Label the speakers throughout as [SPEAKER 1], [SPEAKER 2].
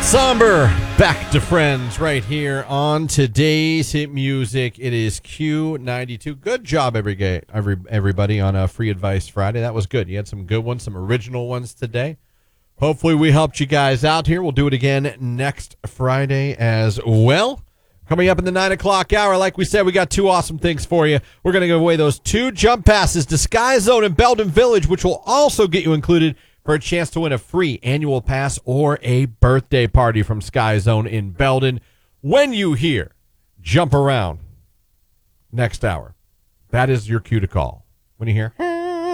[SPEAKER 1] Somber, back to friends right here on today's hit music. It is Q92. Good job, everybody, on a Free Advice Friday. That was good. You had some good ones, some original ones today. Hopefully we helped you guys out here. We'll do it again next Friday as well. Coming up in the 9 o'clock hour, like we said, we got two awesome things for you. We're going to give away those 2 jump passes to Sky Zone in Belden Village, which will also get you included for a chance to win a free annual pass or a birthday party from Sky Zone in Belden. When you hear Jump Around next hour, that is your cue to call. When you hear,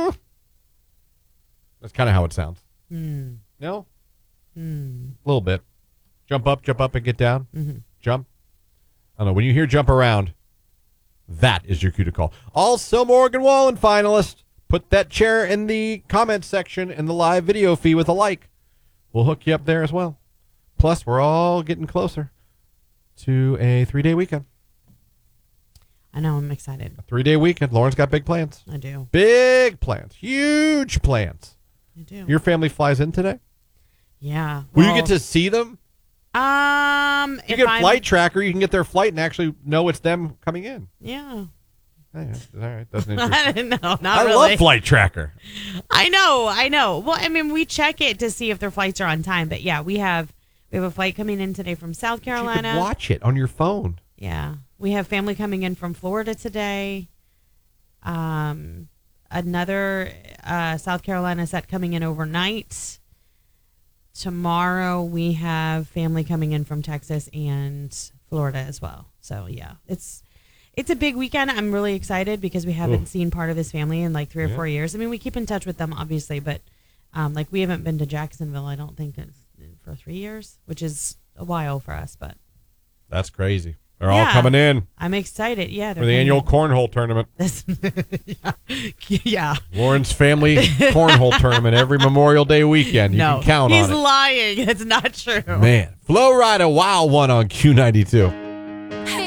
[SPEAKER 1] that's kind of how it sounds. No? A little bit. Jump up, and get down. Jump. I don't know. When you hear Jump Around, that is your cue to call. Also, Morgan Wallen finalist. Put that chair in the comment section in the live video feed with a like. We'll hook you up there as well. Plus, we're all getting closer to a 3-day weekend.
[SPEAKER 2] I know. I'm excited.
[SPEAKER 1] A 3-day weekend. Lauren's got big plans.
[SPEAKER 2] I do.
[SPEAKER 1] Big plans. Huge plans.
[SPEAKER 2] I do.
[SPEAKER 1] Your family flies in today?
[SPEAKER 2] Yeah.
[SPEAKER 1] Will you get to see them?
[SPEAKER 2] If
[SPEAKER 1] you get Flight Tracker, you can get their flight and actually know it's them coming in.
[SPEAKER 2] Yeah.
[SPEAKER 1] All right. Doesn't interest me.
[SPEAKER 2] No, not
[SPEAKER 1] I
[SPEAKER 2] really.
[SPEAKER 1] love Flight Tracker.
[SPEAKER 2] I know. Well, I mean, we check it to see if their flights are on time. But yeah, we have a flight coming in today from South Carolina.
[SPEAKER 1] You could watch it on your phone.
[SPEAKER 2] Yeah. We have family coming in from Florida today. Another South Carolina set coming in overnight. Tomorrow we have family coming in from Texas and Florida as well. So yeah, it's a big weekend. I'm really excited because we haven't seen part of his family in like 3 or 4 years. I mean, we keep in touch with them obviously, but like we haven't been to Jacksonville, I don't think for 3 years, which is a while for us, but
[SPEAKER 1] that's crazy. They're all coming in.
[SPEAKER 2] I'm excited. Yeah.
[SPEAKER 1] For the annual cornhole tournament.
[SPEAKER 2] Yeah.
[SPEAKER 1] Lauren's family cornhole tournament every Memorial Day weekend. You can count on it.
[SPEAKER 2] He's lying. It's not true.
[SPEAKER 1] Man. Flo Rida, wow, one on Q92.